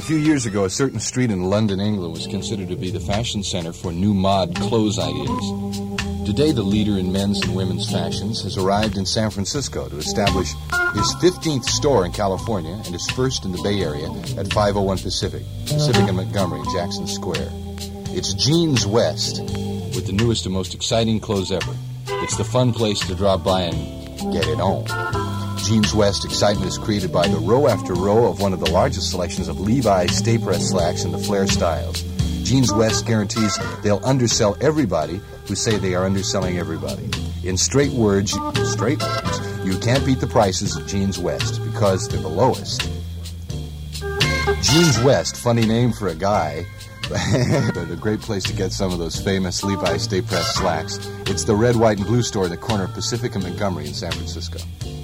few years ago, a certain street in London, England was considered to be the fashion center for new mod clothes ideas. Today, the leader in men's and women's fashions has arrived in San Francisco to establish his 15th store in California and his first in the Bay Area at 501 Pacific and Montgomery in Jackson Square. It's Jeans West with the newest and most exciting clothes ever. It's the fun place to drop by and get it on. Jeans West excitement is created by the row after row of one of the largest selections of Levi's stay-press slacks in the flare styles. Jeans West guarantees they'll undersell everybody who say they are underselling everybody. In straight words, you can't beat the prices of Jeans West because they're the lowest. Jeans West, funny name for a guy, but a great place to get some of those famous Levi's stay-press slacks. It's the red, white, and blue store in the corner of Pacific and Montgomery in San Francisco.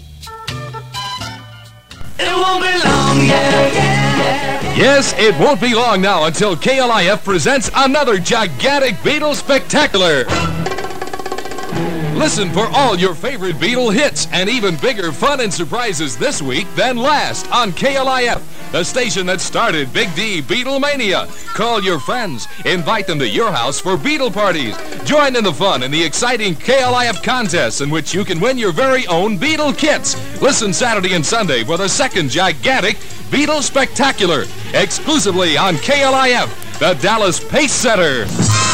It won't be long, yeah. Yes, it won't be long now until KLIF presents another gigantic Beatle Spectacular. Listen for all your favorite Beatle hits and even bigger fun and surprises this week than last on KLIF, the station that started Big D Beatlemania. Call your friends, invite them to your house for Beatle parties. Join in the fun in the exciting KLIF contests in which you can win your very own Beatle kits. Listen Saturday and Sunday for the second gigantic Beatle Spectacular, exclusively on KLIF, the Dallas Pace Center.